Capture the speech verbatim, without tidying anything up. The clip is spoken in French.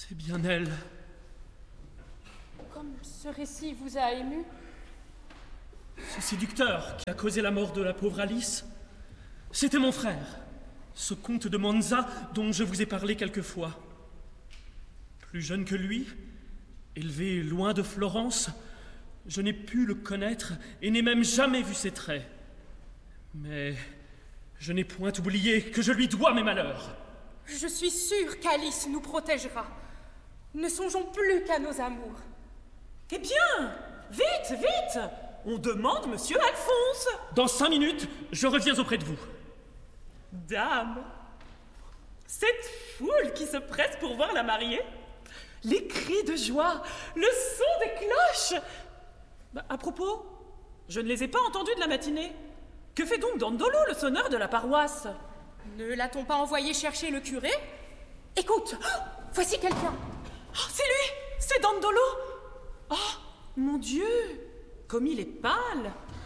C'est bien elle. Comme ce récit vous a ému. Ce séducteur qui a causé la mort de la pauvre Alice, c'était mon frère, ce comte de Monza dont je vous ai parlé quelquefois. Plus jeune que lui, élevé loin de Florence, je n'ai pu le connaître et n'ai même jamais vu ses traits. Mais je n'ai point oublié que je lui dois mes malheurs. Je suis sûre qu'Alice nous protégera. Ne songeons plus qu'à nos amours. Eh bien, vite, vite! On demande Monsieur Alphonse. Dans cinq minutes, je reviens auprès de vous. Dame, cette foule qui se presse pour voir la mariée, les cris de joie, le son des cloches. Bah, à propos, je ne les ai pas entendus de la matinée. Que fait donc Dandolo, le sonneur de la paroisse? Ne l'a-t-on pas envoyé chercher le curé? Écoute, oh, voici quelqu'un. Oh, c'est lui, c'est Dandolo. Oh, mon Dieu, comme il est pâle.